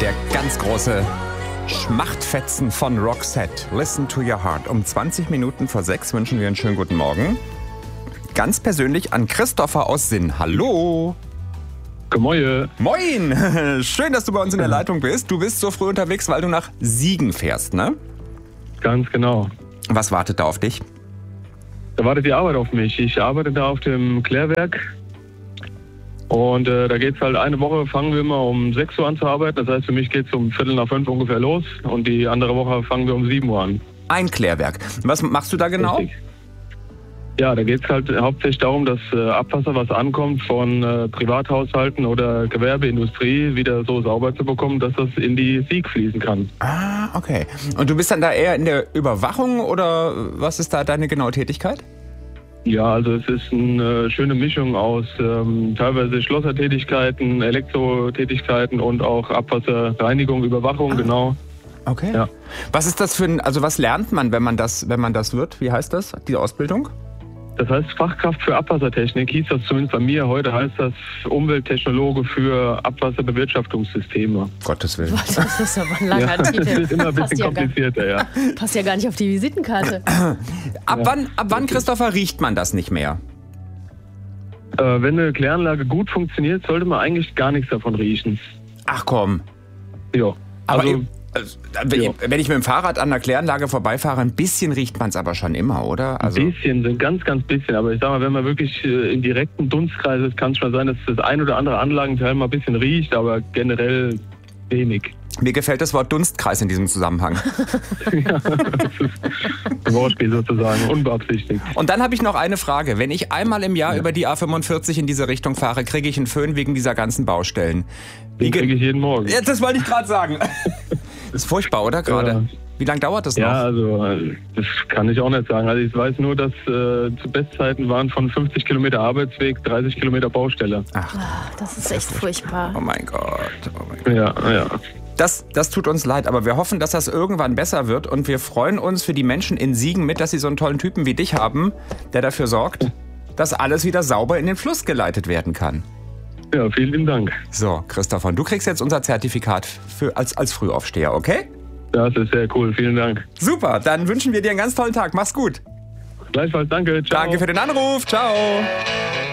der ganz große Schmachtfetzen von Roxette. Listen to your heart. Um 20 Minuten vor 6 wünschen wir einen schönen guten Morgen. Ganz persönlich an Christopher aus Sinn. Hallo. Moin. Moin. Schön, dass du bei uns in der Leitung bist. Du bist so früh unterwegs, weil du nach Siegen fährst, ne? Ganz genau. Was wartet da auf dich? Da wartet die Arbeit auf mich. Ich arbeite da auf dem Klärwerk. Und da geht's halt eine Woche, fangen wir immer um 6 Uhr an zu arbeiten. Das heißt, für mich geht's um 4:45 ungefähr los. Und die andere Woche fangen wir um 7 Uhr an. Ein Klärwerk. Was machst du da genau? Richtig. Ja, da geht's halt hauptsächlich darum, dass Abwasser, was ankommt von Privathaushalten oder Gewerbeindustrie, wieder so sauber zu bekommen, dass das in die Sieg fließen kann. Ah, okay. Und du bist dann da eher in der Überwachung oder was ist da deine genaue Tätigkeit? Ja, also es ist eine schöne Mischung aus teilweise Schlossertätigkeiten, Elektrotätigkeiten und auch Abwasserreinigung, Überwachung, genau. Okay. Ja. Was ist das was lernt man, wenn man das wird? Wie heißt das, die Ausbildung? Das heißt Fachkraft für Abwassertechnik, hieß das zumindest bei mir. Heute heißt das Umwelttechnologe für Abwasserbewirtschaftungssysteme. Gottes Willen. Das ist aber ein langer Titel. Das ist immer ein bisschen komplizierter, ja. Passt ja gar nicht auf die Visitenkarte. Ab wann, Christopher, riecht man das nicht mehr? Wenn eine Kläranlage gut funktioniert, sollte man eigentlich gar nichts davon riechen. Ach komm. Ja. Aber Also, wenn ich mit dem Fahrrad an der Kläranlage vorbeifahre, ein bisschen riecht man es aber schon immer, oder? Also, ein bisschen, ein ganz, ganz bisschen. Aber ich sag mal, wenn man wirklich im direkten Dunstkreis ist, kann es schon sein, dass das ein oder andere Anlagenteil mal ein bisschen riecht, aber generell wenig. mir gefällt das Wort Dunstkreis in diesem Zusammenhang. Ja, das ist ein Wortspiel sozusagen, unbeabsichtigt. Und dann habe ich noch eine Frage. Wenn ich einmal im Jahr über die A45 in diese Richtung fahre, kriege ich einen Föhn wegen dieser ganzen Baustellen. Den kriege ich jeden Morgen. Ja, das wollte ich gerade sagen. Das ist furchtbar, oder gerade? Ja. Wie lange dauert das noch? Ja, also das kann ich auch nicht sagen. Also ich weiß nur, dass zu Bestzeiten waren von 50 Kilometer Arbeitsweg 30 Kilometer Baustelle. Ach, Das ist echt furchtbar. oh mein Gott. Ja, ja. Das tut uns leid, aber wir hoffen, dass das irgendwann besser wird und wir freuen uns für die Menschen in Siegen mit, dass sie so einen tollen Typen wie dich haben, der dafür sorgt, dass alles wieder sauber in den Fluss geleitet werden kann. Ja, vielen Dank. So, Christopher, du kriegst jetzt unser Zertifikat als Frühaufsteher, okay? Das ist sehr cool, vielen Dank. Super, dann wünschen wir dir einen ganz tollen Tag. Mach's gut. Gleichfalls, danke. Ciao. Danke für den Anruf. Ciao.